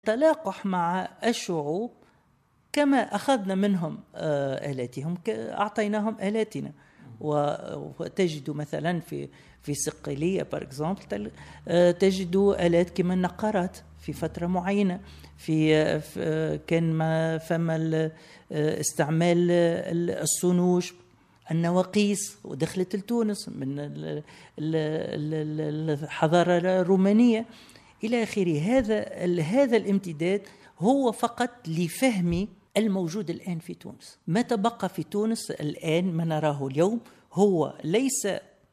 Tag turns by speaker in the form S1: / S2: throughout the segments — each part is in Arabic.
S1: تلاقح مع الشعوب، كما أخذنا منهم آلاتهم أعطيناهم آلاتنا. وتجد مثلا في صقلية تجد آلات كما النقارات في فترة معينة، كان ما فما استعمال الصنوج، النواقيس، ودخلت لتونس من الحضارة الرومانية إلى آخره. هذا الامتداد هو فقط لفهم الموجود الآن في تونس. ما تبقى في تونس الآن ما نراه اليوم هو ليس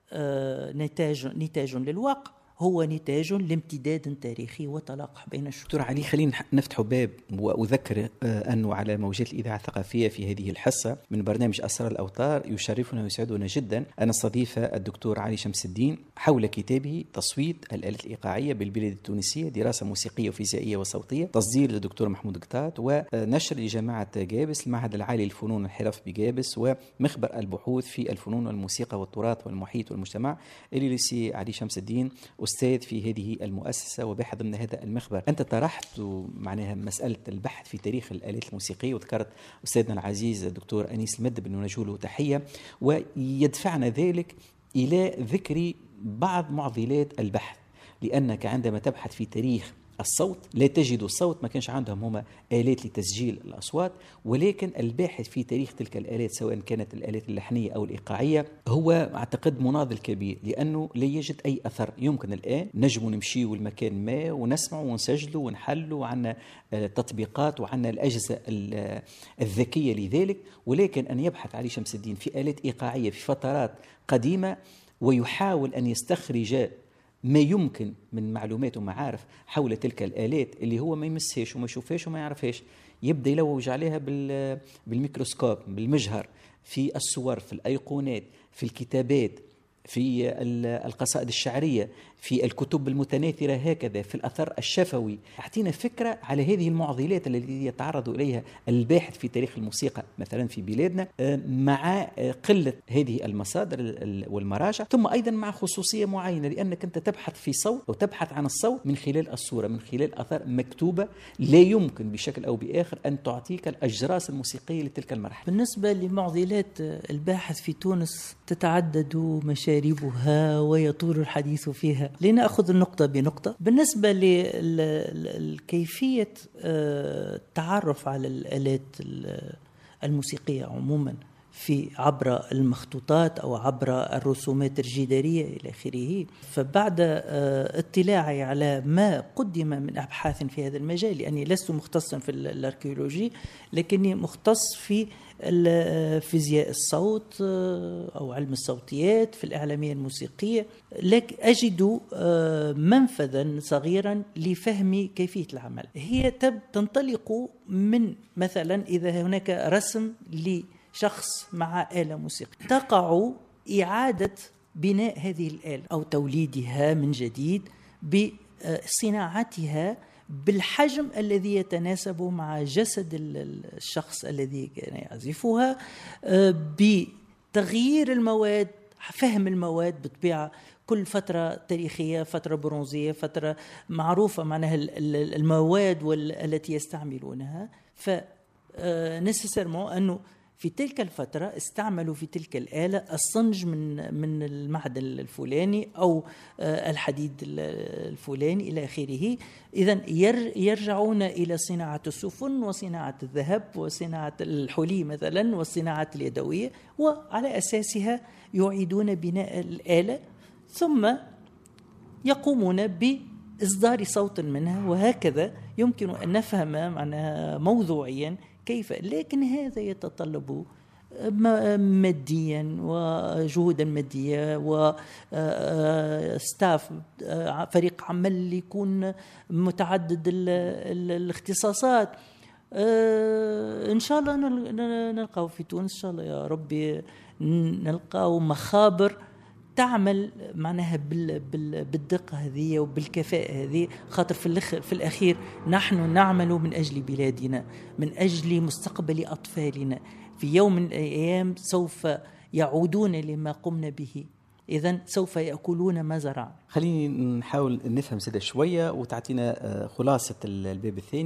S1: نتاج للواقع، هو نتاج لامتداد تاريخي وتلاقح بين الشعوب.
S2: دكتور علي، خلينا نفتح باب وأذكر أنه على موجات الإذاعة الثقافية في هذه الحصة من برنامج أسرار الأوتار يشرفنا ويسعدنا جدا أن نستضيف الدكتور علي شمس الدين حول كتابه تصويت الآلات الإيقاعية بالبلاد التونسية، دراسة موسيقية وفيزيائية وصوتية، تصدير للدكتور محمود قطاط، ونشر لجامعة جابس، المعهد العالي للفنون والحرف بجابس، ومخبر البحوث في الفنون والموسيقى والتراث والمحيط والمجتمع. الليسي علي شمس الدين أستاذ في هذه المؤسسة وباحث ضمن هذا المخبر. أنت طرحت معناها مسألة البحث في تاريخ الآلات الموسيقية، وذكرت أستاذنا العزيز الدكتور أنيس المدب أنه نجوله تحية، ويدفعنا ذلك إلى ذكر بعض معضلات البحث، لأنك عندما تبحث في تاريخ الصوت لا تجد الصوت، ما كانش عندهم هما آلات لتسجيل الأصوات، ولكن الباحث في تاريخ تلك الآلات سواء كانت الآلات اللحنية أو الإيقاعية هو أعتقد مناضل كبير، لأنه لا يجد أي أثر. يمكن الآن نجم نمشي والمكان ما ونسمع ونسجله ونحله، وعنا تطبيقات وعنا الأجهزة الذكية لذلك، ولكن أن يبحث علي شمس الدين في آلات إيقاعية في فترات قديمة ويحاول أن يستخرج ما يمكن من معلومات ومعارف حول تلك الآلات اللي هو ما يمسهاش وما يشوفهاش وما يعرفهاش، يبدأ يلوج عليها بالميكروسكوب، بالمجهر، في الصور، في الأيقونات، في الكتابات، في القصائد الشعرية، في الكتب المتناثرة، هكذا في الأثر الشفوي. أعطينا فكرة على هذه المعضلات التي يتعرض إليها الباحث في تاريخ الموسيقى مثلا في بلادنا، مع قلة هذه المصادر والمراجع، ثم أيضا مع خصوصية معينة، لأنك أنت تبحث في صوت أو تبحث عن الصوت من خلال الصورة، من خلال أثار مكتوبة لا يمكن بشكل أو بآخر أن تعطيك الأجراس الموسيقية لتلك المرحلة.
S1: بالنسبة لمعضلات الباحث في تونس تتعدد مشاربها ويطول الحديث فيها، لنأخذ النقطة بنقطة. بالنسبة لكيفية التعرف على الآلات الموسيقية عموما في عبر المخطوطات أو عبر الرسومات الجدارية إلى آخره، فبعد اطلاعي على ما قدم من أبحاث في هذا المجال، لأني لست مختصا في الأركيولوجي لكني مختص في فيزياء الصوت أو علم الصوتيات في الإعلامية الموسيقية، لكن أجد منفذا صغيرا لفهم كيفية العمل. هي تنطلق من مثلا إذا هناك رسم لشخص مع آلة موسيقية، تقع إعادة بناء هذه الآلة أو توليدها من جديد بصناعتها بالحجم الذي يتناسب مع جسد الشخص الذي كان يعزفها، بتغيير المواد، فهم المواد بطبيعة، كل فترة تاريخية، فترة برونزية، فترة معروفة معناها المواد التي يستعملونها. فنسيسيرمون أنه في تلك الفترة استعملوا في تلك الآلة الصنج من المعدن الفلاني أو الحديد الفلاني إلى آخره. إذن يرجعون إلى صناعة السفن وصناعة الذهب وصناعة الحلي مثلا والصناعة اليدوية، وعلى أساسها يعيدون بناء الآلة، ثم يقومون بإصدار صوت منها، وهكذا يمكن أن نفهم معناها موضوعيا كيف. لكن هذا يتطلب ماديا وجهودا مادية وستاف، فريق عمل يكون متعدد الاختصاصات. إن شاء الله نلقاو في تونس إن شاء الله يا ربي، نلقاو مخابر تعمل معناها بالدقة هذه وبالكفاءة هذه، خاطر في الأخير نحن نعمل من أجل بلادنا، من أجل مستقبل أطفالنا. في يوم من الأيام سوف يعودون لما قمنا به إذن سوف يأكلون ما زرعنا.
S2: خليني نحاول نفهم زيادة شوية وتعطينا خلاصة الباب الثاني.